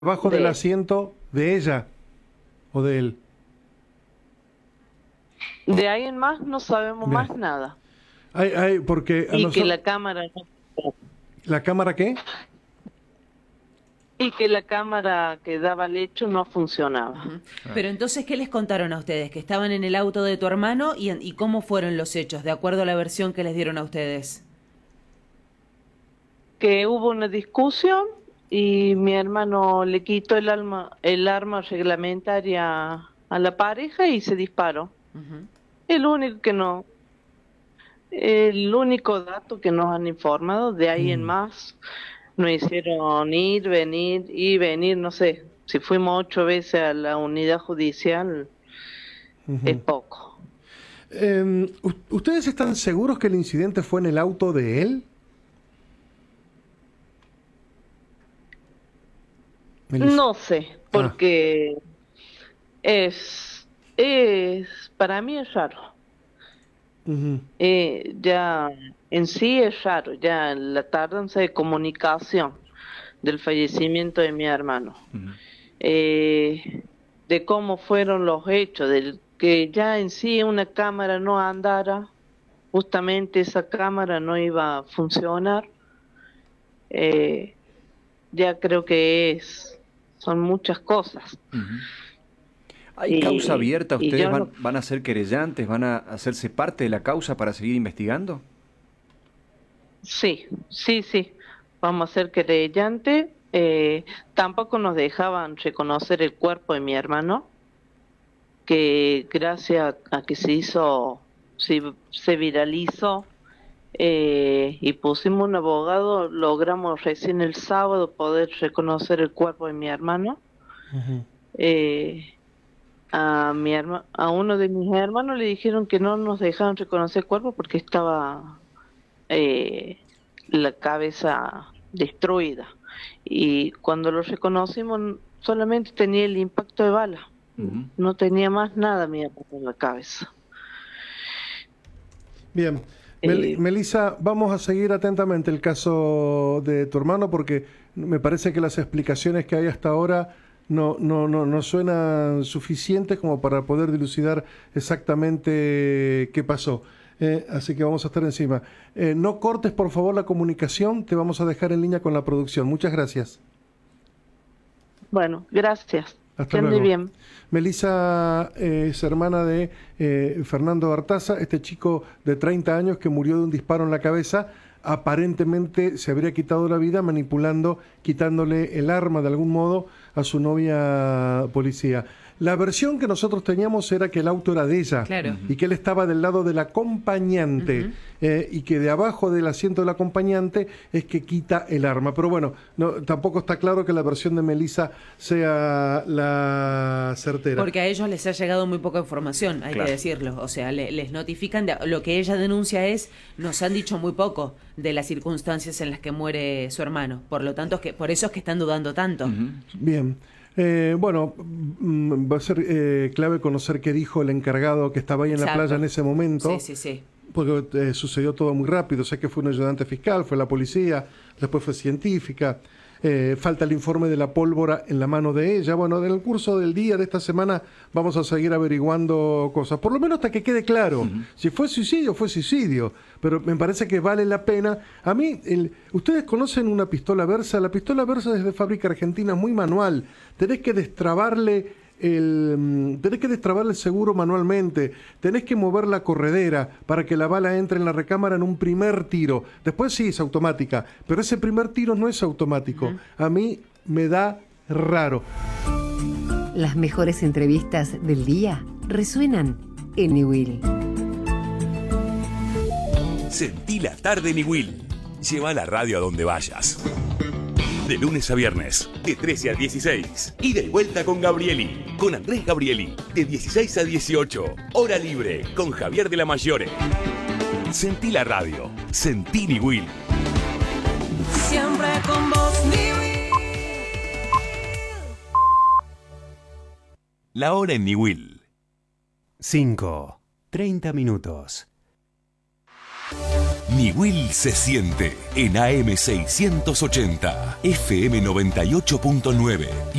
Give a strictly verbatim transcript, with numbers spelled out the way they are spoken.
Abajo de del él. asiento de ella o de él. De ahí en más no sabemos Bien. más nada. Hay, hay, porque a Y que nosotros... la cámara no, ¿La cámara qué? y que la cámara que daba el hecho no funcionaba. Ujú. Pero entonces, ¿qué les contaron a ustedes? Que estaban en el auto de tu hermano y, y cómo fueron los hechos, de acuerdo a la versión que les dieron a ustedes. Que hubo una discusión y mi hermano le quitó el arma, el arma reglamentaria a la pareja y se disparó. Ujú. El único que no, el único dato que nos han informado, de ahí en Mm. más, nos hicieron ir, venir y venir, no sé, si fuimos ocho veces a la unidad judicial, es Ujú. poco. Eh, ¿Ustedes están seguros que el incidente fue en el auto de él? Melissa. No sé, Ah, porque es, es, para mí es raro. ujú. Eh, ya en sí es raro, ya la tardanza de comunicación del fallecimiento de mi hermano, Ujú. eh, de cómo fueron los hechos, del que ya en sí una cámara no andara, justamente esa cámara no iba a funcionar, eh, ya creo que es, son muchas cosas. Ujú. ¿Hay causa Y, abierta? y ¿Ustedes yo no, van, van a ser querellantes? ¿Van a hacerse parte de la causa para seguir investigando? sí, sí, sí, vamos a ser querellante. Eh, tampoco nos dejaban reconocer el cuerpo de mi hermano, que gracias a que se hizo, se, se viralizó, eh, y pusimos un abogado, logramos recién el sábado poder reconocer el cuerpo de mi hermano. Ujú. Eh, a mi herma, a uno de mis hermanos le dijeron que no nos dejaban reconocer el cuerpo porque estaba eh, la cabeza destruida. Y cuando lo reconocimos, solamente tenía el impacto de bala, Ujú. no tenía más nada mi hermano en la cabeza. Bien. Mel- Eh, Melissa, vamos a seguir atentamente el caso de tu hermano porque me parece que las explicaciones que hay hasta ahora no, no, no, no suenan suficientes como para poder dilucidar exactamente qué pasó. Eh, así que vamos a estar encima. Eh, no cortes, por favor, la comunicación. Te vamos a dejar en línea con la producción. Muchas gracias. bueno, gracias. Hasta Que ande luego. bien. Melissa eh, es hermana de eh, Fernando Artaza, este chico de treinta años que murió de un disparo en la cabeza. Aparentemente se habría quitado la vida manipulando, quitándole el arma de algún modo a su novia policía. La versión que nosotros teníamos era que el auto era de ella. Claro. Y que él estaba del lado del acompañante. Ujú. eh, y que de abajo del asiento del acompañante es que quita el arma. Pero bueno, no, tampoco está claro que la versión de Melissa sea la certera. Porque a ellos les ha llegado muy poca información, hay Claro. que decirlo. O sea, le- les notifican, de, lo que ella denuncia es, nos han dicho muy poco de las circunstancias en las que muere su hermano. Por lo tanto, es que, por eso es que están dudando tanto. Ujú. Bien. Eh, bueno, mm, va a ser eh, clave conocer qué dijo el encargado que estaba ahí en la Exacto. playa en ese momento. Sí, sí, sí. Porque eh, sucedió todo muy rápido. Sé que fue un ayudante fiscal, fue la policía, después fue científica. Eh, falta el informe de la pólvora en la mano de ella. Bueno, en el curso del día de esta semana vamos a seguir averiguando cosas, por lo menos hasta que quede claro. Ujú. Si fue suicidio, fue suicidio. Pero me parece que vale la pena. A mí, el- ustedes conocen una pistola Versa. La pistola Versa es de fábrica argentina, es muy manual. Tenés que destrabarle el, mm, tenés que destrabar el seguro manualmente, tenés que mover la corredera para que la bala entre en la recámara en un primer tiro. Después sí es automática, pero ese primer tiro no es automático. Ujú. A mí me da raro. Las mejores entrevistas del día resuenan en Newell. Sentí la tarde en Will. Lleva la radio a donde vayas. De lunes a viernes, de trece a dieciséis. Ida y vuelta con Gabrieli. Con Andrés Gabrieli. De dieciséis a dieciocho. Hora libre con Javier de la Mayore. Sentí la radio. Sentí Will. Siempre con vos, La hora en Will. cinco, treinta minutos. Niwil se siente en A M seiscientos ochenta, F M noventa y ocho punto nueve